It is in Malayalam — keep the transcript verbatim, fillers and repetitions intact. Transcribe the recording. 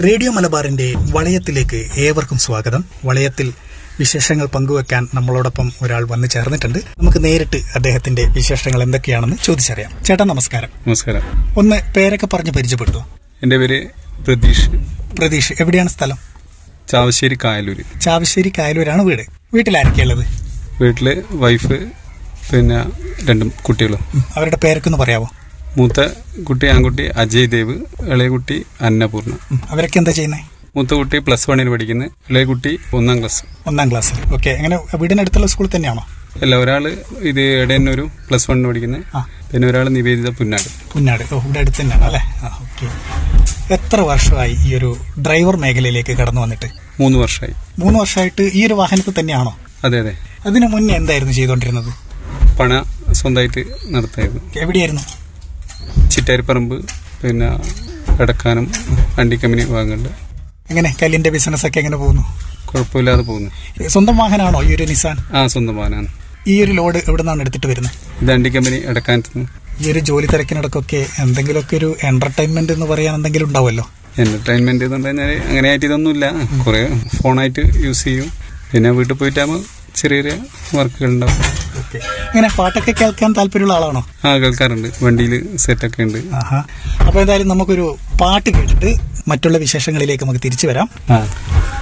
റേഡിയോ മലബാറിന്റെ വളയത്തിലേക്ക് ഏവർക്കും സ്വാഗതം. വളയത്തിൽ വിശേഷങ്ങൾ പങ്കുവെക്കാൻ നമ്മളോടൊപ്പം ഒരാൾ വന്നു ചേർന്നിട്ടുണ്ട്. നമുക്ക് നേരിട്ട് അദ്ദേഹത്തിന്റെ വിശേഷങ്ങൾ എന്തൊക്കെയാണെന്ന് ചോദിച്ചറിയാം. ചേട്ടാ നമസ്കാരം. നമസ്കാരം. ഒന്ന് പേരൊക്കെ പറഞ്ഞ് പരിചയപ്പെടുത്തോ? എന്റെ പേര് പ്രതീഷ്. പ്രതീഷ്, എവിടെയാണ് സ്ഥലം? ചാവശ്ശേരി കായലൂര്. ചാവശ്ശേരി കായലൂരാണ് വീട്. വീട്ടിലാരൊക്കെയുള്ളത്? വീട്ടില് വൈഫ്, പിന്നെ രണ്ടും കുട്ടികളും. അവരുടെ പേരൊക്കെ ഒന്ന് പറയാമോ? മൂത്ത കുട്ടി ആൺകുട്ടി അജയ് ദേവ്, ഇളയ കുട്ടി അന്നപൂർണ്ണ. അവരൊക്കെ എന്താ ചെയ്യുന്നത്? മൂത്ത കുട്ടി പ്ലസ് വണ്ണിൽ പഠിക്കുന്നത്, ഇളയ കുട്ടി ഒന്നാം ക്ലാസ്. ഒന്നാം ക്ലാസ്സിൽ. ഓക്കെ. എങ്ങനെ വീടിനടുത്തുള്ള സ്കൂളിൽ തന്നെയാണോ? അല്ല, ഒരാള് ഇത് ഇടയന്നൂരും പ്ലസ് വണ്ണിന് പഠിക്കുന്നത്, പിന്നെ ഒരാൾ നിവേദിത പുന്നാട്. പുന്നാട്. ഓ, ഇവിടെ അടുത്ത് തന്നെയാണ് അല്ലേ? ഓക്കെ. എത്ര വർഷമായി ഈ ഒരു ഡ്രൈവർ മേഖലയിലേക്ക് കടന്നു വന്നിട്ട്? മൂന്ന് വർഷമായി. മൂന്ന് വർഷമായിട്ട് ഈ ഒരു വാഹനത്തിൽ തന്നെയാണോ? അതെ അതെ. അതിനു മുന്നേ എന്തായിരുന്നു ചെയ്തുകൊണ്ടിരുന്നത്? പണ സ്വന്തമായിട്ട് നടത്തായിരുന്നു. എവിടെയായിരുന്നു? ചിറ്റാരിപ്പറമ്പ്, പിന്നെ എടക്കാനം വണ്ടിക്കമ്പനി വാങ്ങുന്നുണ്ട്. എങ്ങനെ കല്ലിന്റെ ബിസിനസ് ഒക്കെ എങ്ങനെ പോകുന്നു? കുഴപ്പമില്ലാതെ പോകുന്നു. സ്വന്തം വാഹനമാണോ ഈ ഒരു നിസാൻ? ആ, സ്വന്തം വാഹനമാണ്. ഈ ഒരു ലോഡ് എവിടെ നിന്നാണ് എടുത്തിട്ട് വരുന്നത്? ഇത് വണ്ടിക്കമ്പനി എടക്കാനത്ത്. ഈ ഒരു ജോലി തിരക്കിനിടക്കൊക്കെ എന്തെങ്കിലുമൊക്കെ ഒരു എന്റർടൈൻമെന്റ് എന്ന് പറയാൻ എന്തെങ്കിലും ഉണ്ടാവുമല്ലോ? എന്റർടൈൻമെന്റ് എന്ന് പറഞ്ഞാൽ അങ്ങനെ ആയിട്ട് ഇതൊന്നുമില്ല. കുറെ ഫോണായിട്ട് യൂസ് ചെയ്യും, പിന്നെ വീട്ടിൽ പോയിട്ടാകുമ്പോൾ ചെറിയ ചെറിയ വർക്കുകൾ ഉണ്ടാവും. ഇങ്ങനെ പാട്ടൊക്കെ കേൾക്കാൻ താല്പര്യമുള്ള ആളാണോ? ആ, കേൾക്കാറുണ്ട്. വണ്ടിയിൽ സെറ്റൊക്കെ ഉണ്ട്. ആഹാ. അപ്പൊ എന്തായാലും നമുക്കൊരു പാട്ട് കേട്ടിട്ട് മറ്റുള്ള വിശേഷങ്ങളിലേക്ക് നമുക്ക് തിരിച്ചു വരാം. ആ.